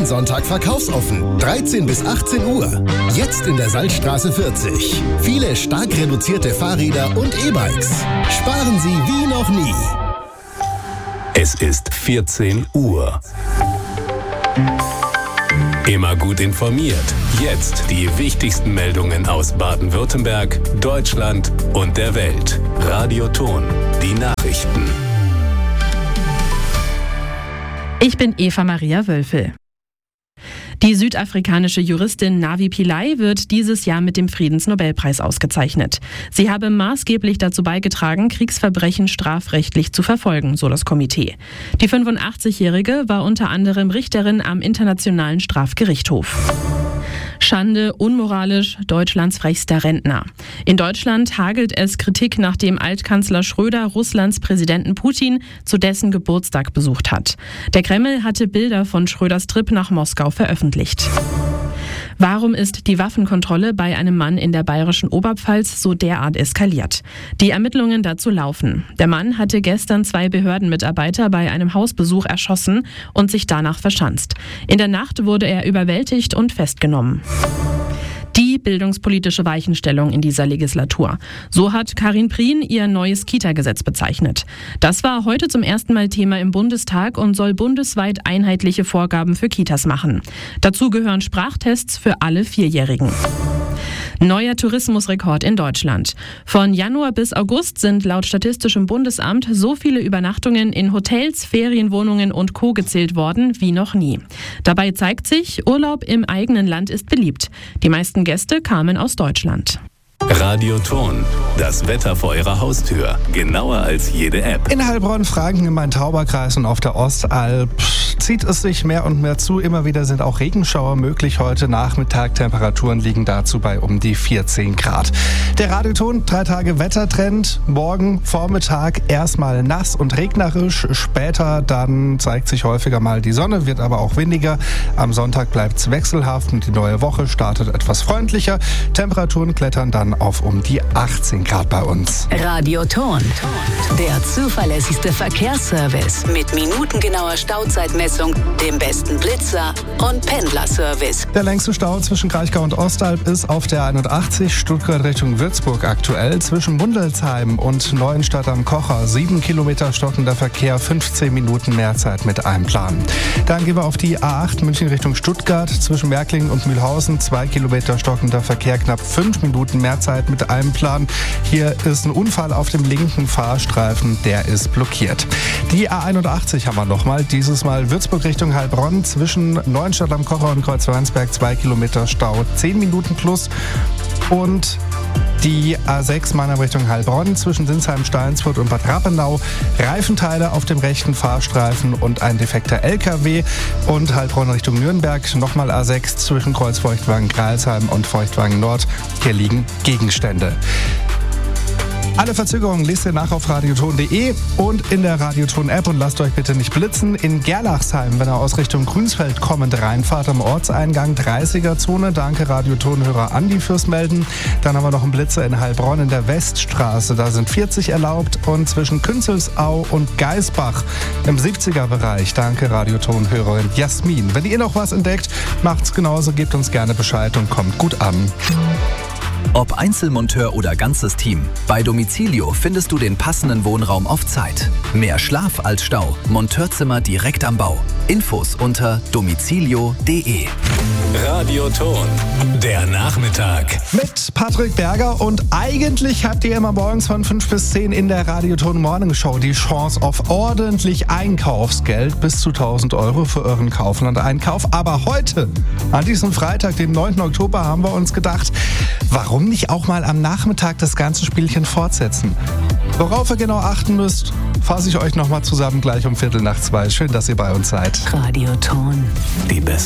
Sonntag verkaufsoffen. 13 bis 18 Uhr. Jetzt in der Salzstraße 40. Viele stark reduzierte Fahrräder und E-Bikes. Sparen Sie wie noch nie. Es ist 14 Uhr. Immer gut informiert. Jetzt die wichtigsten Meldungen aus Baden-Württemberg, Deutschland und der Welt. Radioton, die Nachrichten. Ich bin Eva Maria Wölfel. Die südafrikanische Juristin Navi Pillay wird dieses Jahr mit dem Friedensnobelpreis ausgezeichnet. Sie habe maßgeblich dazu beigetragen, Kriegsverbrechen strafrechtlich zu verfolgen, so das Komitee. Die 85-Jährige war unter anderem Richterin am Internationalen Strafgerichtshof. Schande, unmoralisch, Deutschlands frechster Rentner. In Deutschland hagelt es Kritik, nachdem Altkanzler Schröder Russlands Präsidenten Putin zu dessen Geburtstag besucht hat. Der Kreml hatte Bilder von Schröders Trip nach Moskau veröffentlicht. Warum ist die Waffenkontrolle bei einem Mann in der bayerischen Oberpfalz so derart eskaliert? Die Ermittlungen dazu laufen. Der Mann hatte gestern 2 Behördenmitarbeiter bei einem Hausbesuch erschossen und sich danach verschanzt. In der Nacht wurde er überwältigt und festgenommen. Die bildungspolitische Weichenstellung in dieser Legislatur. So hat Karin Prien ihr neues Kita-Gesetz bezeichnet. Das war heute zum ersten Mal Thema im Bundestag und soll bundesweit einheitliche Vorgaben für Kitas machen. Dazu gehören Sprachtests für alle 4-Jährigen. Neuer Tourismusrekord in Deutschland. Von Januar bis August sind laut Statistischem Bundesamt so viele Übernachtungen in Hotels, Ferienwohnungen und Co. gezählt worden wie noch nie. Dabei zeigt sich, Urlaub im eigenen Land ist beliebt. Die meisten Gäste kamen aus Deutschland. Radioton, das Wetter vor Ihrer Haustür. Genauer als jede App. In Heilbronn, Franken, im Main-Tauber-Kreis und auf der Ostalb zieht es sich mehr und mehr zu. Immer wieder sind auch Regenschauer möglich. Heute Nachmittag, Temperaturen liegen dazu bei um die 14 Grad. Der Radioton, 3 Tage Wettertrend. Morgen Vormittag erstmal nass und regnerisch. Später dann zeigt sich häufiger mal die Sonne, wird aber auch windiger. Am Sonntag bleibt es wechselhaft und die neue Woche startet etwas freundlicher. Temperaturen klettern dann auf um die 18 Grad bei uns. Radioton, der zuverlässigste Verkehrsservice mit minutengenauer Stauzeitmessung, dem besten Blitzer und Pendlerservice. Der längste Stau zwischen Kraichgau und Ostalb ist auf der 81 Stuttgart Richtung Würzburg aktuell. Zwischen Mundelsheim und Neuenstadt am Kocher 7 Kilometer stockender Verkehr, 15 Minuten Mehrzeit mit einplanen. Dann gehen wir auf die A8 München Richtung Stuttgart. Zwischen Märklingen und Mühlhausen 2 Kilometer stockender Verkehr, knapp 5 Minuten Mehrzeit mit einem Plan. Hier ist ein Unfall auf dem linken Fahrstreifen, der ist blockiert. Die A81 haben wir nochmal, dieses Mal Würzburg Richtung Heilbronn, zwischen Neuenstadt am Kocher und Kreuzwernsberg 2 Kilometer Stau, 10 Minuten plus. Und die A6 Mannheim Richtung Heilbronn zwischen Sinsheim, Steinsfurt und Bad Rappenau. Reifenteile auf dem rechten Fahrstreifen und ein defekter LKW. Und Heilbronn Richtung Nürnberg nochmal A6 zwischen Kreuzfeuchtwangen-Greilsheim und Feuchtwangen-Nord. Hier liegen Gegenstände. Alle Verzögerungen lest ihr nach auf radioton.de und in der Radioton-App und lasst euch bitte nicht blitzen. In Gerlachsheim, wenn ihr aus Richtung Grünsfeld kommend reinfahrt, am Ortseingang 30er-Zone. Danke Radioton-Hörer Andi fürs Melden. Dann haben wir noch einen Blitzer in Heilbronn in der Weststraße. Da sind 40 erlaubt und zwischen Künzelsau und Geisbach im 70er-Bereich. Danke Radioton-Hörerin Jasmin. Wenn ihr noch was entdeckt, macht's genauso, gebt uns gerne Bescheid und kommt gut an. Ob Einzelmonteur oder ganzes Team, bei Domicilio findest du den passenden Wohnraum auf Zeit. Mehr Schlaf als Stau, Monteurzimmer direkt am Bau. Infos unter domicilio.de. Radioton, der Nachmittag. Mit Patrick Berger und eigentlich habt ihr immer morgens von 5 bis 10 in der Radioton Morning Show die Chance auf ordentlich Einkaufsgeld bis zu 1.000 Euro für euren Kaufland-Einkauf. Aber heute, an diesem Freitag, den 9. Oktober, haben wir uns gedacht, warum nicht auch mal am Nachmittag das ganze Spielchen fortsetzen? Worauf ihr genau achten müsst, fasse ich euch nochmal zusammen gleich um 1:15. Schön, dass ihr bei uns seid. Radioton. Die beste